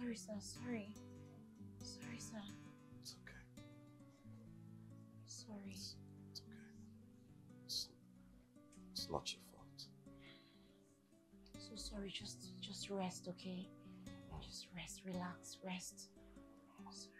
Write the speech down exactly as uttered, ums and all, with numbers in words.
Sorry, sir. Sorry. Sorry, sir. It's okay. Sorry. It's, it's okay. It's, it's not your fault. So sorry. Just, just rest, okay? Just rest. Relax. Rest. Sorry.